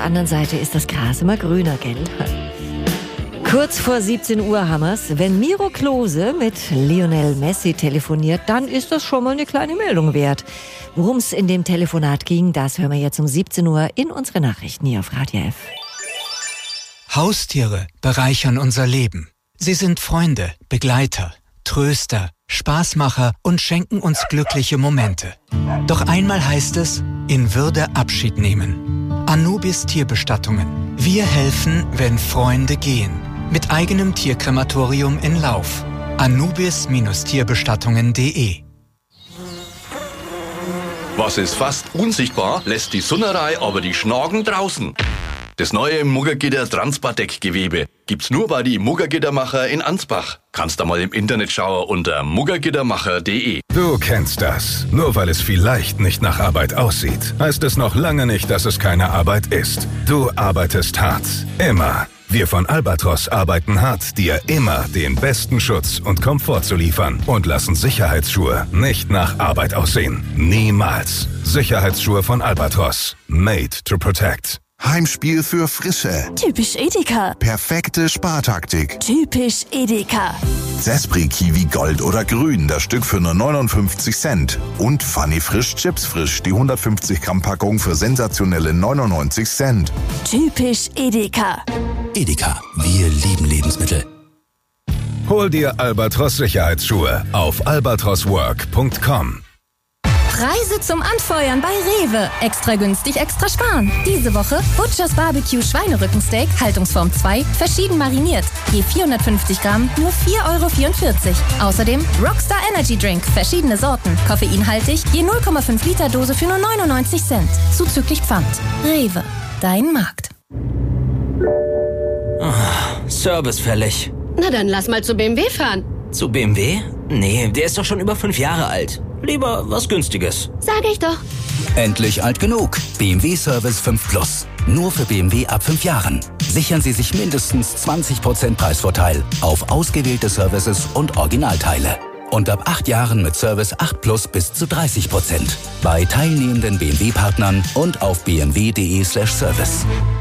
anderen Seite ist das Gras immer grüner, gell? Kurz vor 17 Uhr haben wir's. Wenn Miro Klose mit Lionel Messi telefoniert, dann ist das schon mal eine kleine Meldung wert. Worum es in dem Telefonat ging, das hören wir jetzt um 17 Uhr in unsere Nachrichten hier auf Radio F. Haustiere bereichern unser Leben. Sie sind Freunde, Begleiter, Tröster, Spaßmacher und schenken uns glückliche Momente. Doch einmal heißt es, in Würde Abschied nehmen. Anubis Tierbestattungen. Wir helfen, wenn Freunde gehen. Mit eigenem Tierkrematorium in Lauf. Anubis-Tierbestattungen.de. Was ist fast unsichtbar, lässt die Sunnerei aber die Schnagen draußen. Das neue Muggergitter Transpardeck-Gewebe gibt's nur bei die Muggergittermacher in Ansbach. Kannst da mal im Internet schauen unter muggergittermacher.de. Du kennst das. Nur weil es vielleicht nicht nach Arbeit aussieht, heißt es noch lange nicht, dass es keine Arbeit ist. Du arbeitest hart. Immer. Wir von Albatros arbeiten hart, dir immer den besten Schutz und Komfort zu liefern und lassen Sicherheitsschuhe nicht nach Arbeit aussehen. Niemals. Sicherheitsschuhe von Albatros. Made to protect. Heimspiel für Frische. Typisch Edeka. Perfekte Spartaktik. Typisch Edeka. Zespri Kiwi Gold oder Grün, das Stück für nur 59 Cent. Und Funny Frisch Chips Frisch, die 150 Gramm Packung für sensationelle 99 Cent. Typisch Edeka. Edeka, wir lieben Lebensmittel. Hol dir Albatros Sicherheitsschuhe auf albatroswork.com. Preise zum Anfeuern bei Rewe. Extra günstig, extra sparen. Diese Woche Butchers Barbecue Schweinerückensteak, Haltungsform 2, verschieden mariniert. Je 450 Gramm, nur 4,44 €. Außerdem Rockstar Energy Drink, verschiedene Sorten. Koffeinhaltig, je 0,5 Liter Dose für nur 99 Cent. Zuzüglich Pfand. Rewe, dein Markt. Service fällig. Na dann lass mal zu BMW fahren. Zu BMW? Nee, der ist doch schon über 5 Jahre alt. Lieber was Günstiges. Sag ich doch. Endlich alt genug. BMW Service 5 Plus. Nur für BMW ab 5 Jahren. Sichern Sie sich mindestens 20% Preisvorteil auf ausgewählte Services und Originalteile. Und ab 8 Jahren mit Service 8 Plus bis zu 30%. Bei teilnehmenden BMW-Partnern und auf bmw.de/service.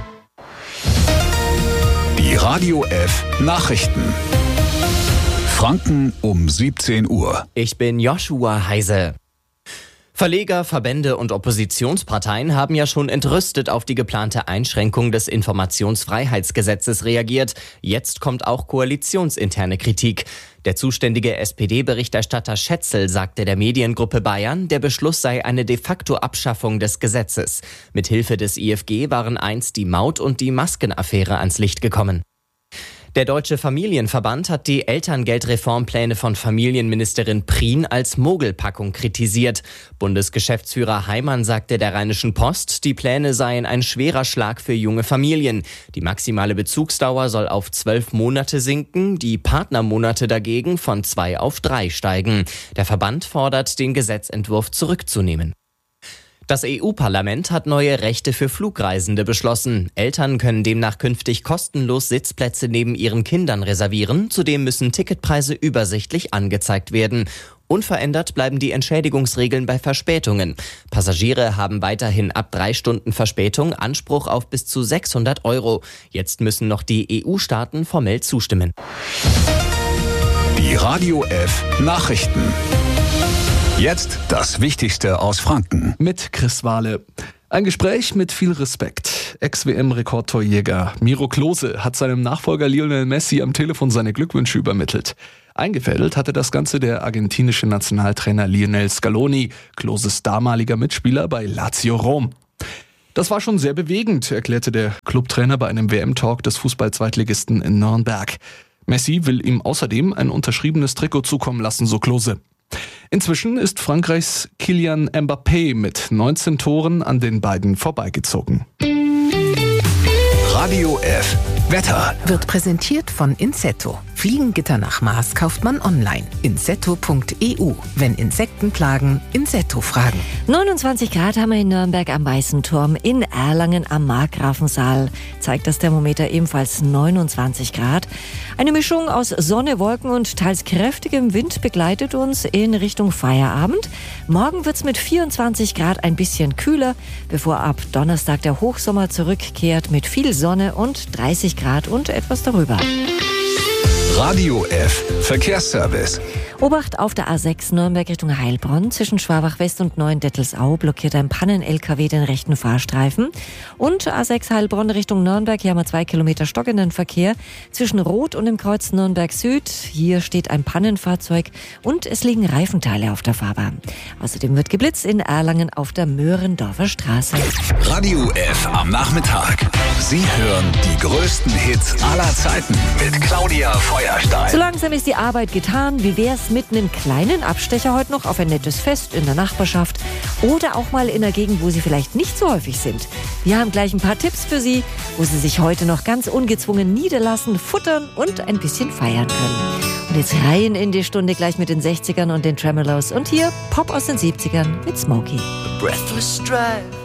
Die Radio F Nachrichten. Franken um 17 Uhr. Ich bin Joshua Heise. Verleger, Verbände und Oppositionsparteien haben ja schon entrüstet auf die geplante Einschränkung des Informationsfreiheitsgesetzes reagiert. Jetzt kommt auch koalitionsinterne Kritik. Der zuständige SPD-Berichterstatter Schätzel sagte der Mediengruppe Bayern, der Beschluss sei eine de facto Abschaffung des Gesetzes. Mithilfe des IFG waren einst die Maut- und die Maskenaffäre ans Licht gekommen. Der Deutsche Familienverband hat die Elterngeldreformpläne von Familienministerin Prien als Mogelpackung kritisiert. Bundesgeschäftsführer Heimann sagte der Rheinischen Post, die Pläne seien ein schwerer Schlag für junge Familien. Die maximale Bezugsdauer soll auf 12 Monate sinken, die Partnermonate dagegen von 2 auf 3 steigen. Der Verband fordert, den Gesetzentwurf zurückzunehmen. Das EU-Parlament hat neue Rechte für Flugreisende beschlossen. Eltern können demnach künftig kostenlos Sitzplätze neben ihren Kindern reservieren. Zudem müssen Ticketpreise übersichtlich angezeigt werden. Unverändert bleiben die Entschädigungsregeln bei Verspätungen. Passagiere haben weiterhin ab 3 Stunden Verspätung Anspruch auf bis zu 600 €. Jetzt müssen noch die EU-Staaten formell zustimmen. Die Radio F Nachrichten. Jetzt das Wichtigste aus Franken. Mit Chris Wahle. Ein Gespräch mit viel Respekt. Ex-WM-Rekordtorjäger Miro Klose hat seinem Nachfolger Lionel Messi am Telefon seine Glückwünsche übermittelt. Eingefädelt hatte das Ganze der argentinische Nationaltrainer Lionel Scaloni, Kloses damaliger Mitspieler bei Lazio Rom. Das war schon sehr bewegend, erklärte der Clubtrainer bei einem WM-Talk des Fußball-Zweitligisten in Nürnberg. Messi will ihm außerdem ein unterschriebenes Trikot zukommen lassen, so Klose. Inzwischen ist Frankreichs Kylian Mbappé mit 19 Toren an den beiden vorbeigezogen. Radio F Wetter wird präsentiert von Inzetto. Fliegengitter nach Maß kauft man online. Insetto.eu. Wenn Insekten plagen, Insetto fragen. 29 Grad haben wir in Nürnberg am Weißen Turm, in Erlangen am Markgrafensaal zeigt das Thermometer ebenfalls 29 Grad. Eine Mischung aus Sonne, Wolken und teils kräftigem Wind begleitet uns in Richtung Feierabend. Morgen wird's mit 24 Grad ein bisschen kühler, bevor ab Donnerstag der Hochsommer zurückkehrt mit viel Sonne und 30 Grad und etwas darüber. Radio F. Verkehrsservice. Obacht auf der A6 Nürnberg Richtung Heilbronn. Zwischen Schwabach West und Neuendettelsau blockiert ein Pannen-LKW den rechten Fahrstreifen. Und A6 Heilbronn Richtung Nürnberg. Hier haben wir 2 Kilometer stockenden Verkehr. Zwischen Rot und dem Kreuz Nürnberg Süd. Hier steht ein Pannenfahrzeug und es liegen Reifenteile auf der Fahrbahn. Außerdem wird geblitzt in Erlangen auf der Möhrendorfer Straße. Radio F am Nachmittag. Sie hören die größten Hits aller Zeiten mit Claudia Feuerstein. So langsam ist die Arbeit getan. Wie wär's mit einem kleinen Abstecher heute noch auf ein nettes Fest in der Nachbarschaft oder auch mal in einer Gegend, wo Sie vielleicht nicht so häufig sind? Wir haben gleich ein paar Tipps für Sie, wo Sie sich heute noch ganz ungezwungen niederlassen, futtern und ein bisschen feiern können. Und jetzt rein in die Stunde gleich mit den 60ern und den Tremolos. Und hier Pop aus den 70ern mit Smokey. Breathless drive